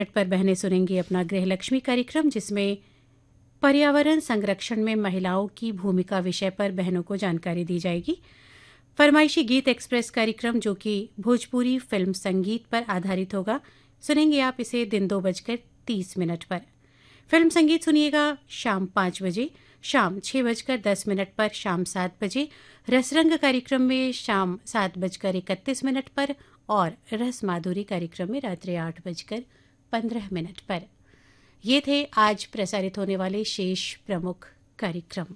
पर बहनें सुनेंगी अपना गृहलक्ष्मी कार्यक्रम, जिसमें पर्यावरण संरक्षण में महिलाओं की भूमिका विषय पर बहनों को जानकारी दी जाएगी। फरमाइशी गीत एक्सप्रेस कार्यक्रम, जो कि भोजपुरी फिल्म संगीत पर आधारित होगा, सुनेंगे आप इसे दिन 2:30 पर। फिल्म संगीत सुनिएगा शाम 5 बजे, शाम 6:10 पर, शाम 7 बजे। रसरंग कार्यक्रम में शाम 7:31 पर और रस माधुरी कार्यक्रम में रात्रि 8:15 पर। ये थे आज प्रसारित होने वाले शेष प्रमुख कार्यक्रम।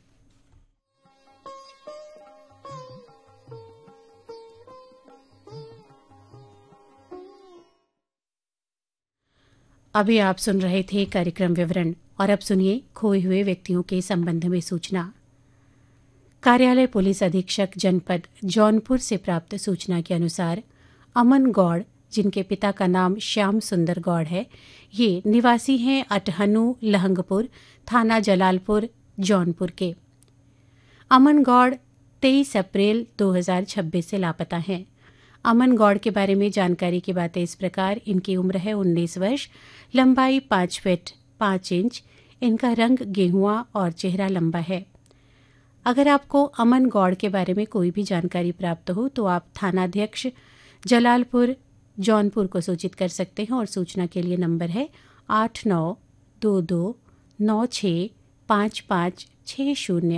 अभी आप सुन रहे थे कार्यक्रम विवरण, और अब सुनिए खोए हुए व्यक्तियों के संबंध में सूचना। कार्यालय पुलिस अधीक्षक जनपद जौनपुर से प्राप्त सूचना के अनुसार अमन गौड़, जिनके पिता का नाम श्याम सुंदर गौड़ है, ये निवासी हैं अटहनु लहंगपुर, थाना जलालपुर, जौनपुर के। अमन गौड़ 23 अप्रैल 2026 से लापता हैं। अमन गौड़ के बारे में जानकारी की बातें इस प्रकार: इनकी उम्र है 19 वर्ष, लंबाई 5 फीट 5 इंच, इनका रंग गेहुआ और चेहरा लंबा है। अगर आपको अमन गौड़ के बारे में कोई भी जानकारी प्राप्त हो तो आप थानाध्यक्ष जलालपुर जौनपुर को सूचित कर सकते हैं, और सूचना के लिए नंबर है 8922965560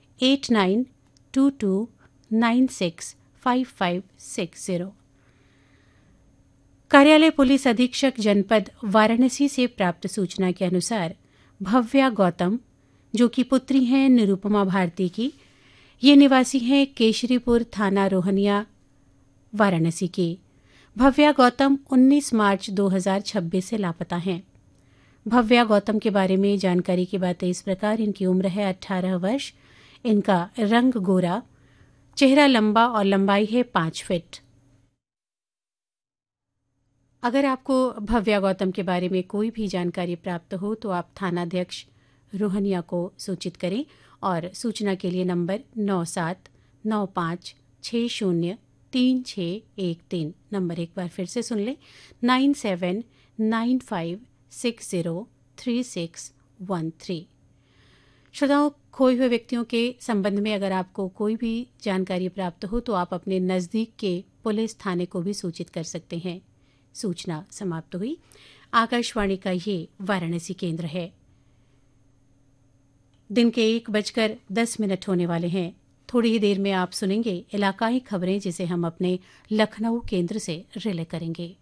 8922965560। कार्यालय पुलिस अधीक्षक जनपद वाराणसी से प्राप्त सूचना के अनुसार भव्या गौतम, जो कि पुत्री हैं निरुपमा भारती की, ये निवासी हैं केशरीपुर, थाना रोहनिया, वाराणसी के। भव्या गौतम 19 मार्च 2026 से लापता हैं। भव्या गौतम के बारे में जानकारी की बातें इस प्रकार: इनकी उम्र है 18 वर्ष, इनका रंग गोरा, चेहरा लंबा और लंबाई है 5 फीट। अगर आपको भव्या गौतम के बारे में कोई भी जानकारी प्राप्त हो तो आप थानाध्यक्ष रोहनिया को सूचित करें, और सूचना के लिए नंबर 9795603613। नंबर एक बार फिर से सुन लें, 9795603613। श्रोताओं, खोए हुए व्यक्तियों के संबंध में अगर आपको कोई भी जानकारी प्राप्त हो तो आप अपने नज़दीक के पुलिस थाने को भी सूचित कर सकते हैं। सूचना समाप्त हुई। आकाशवाणी का ये वाराणसी केंद्र है। दिन के 1:10 होने वाले हैं। थोड़ी ही देर में आप सुनेंगे इलाकाई खबरें, जिसे हम अपने लखनऊ केंद्र से रिले करेंगे।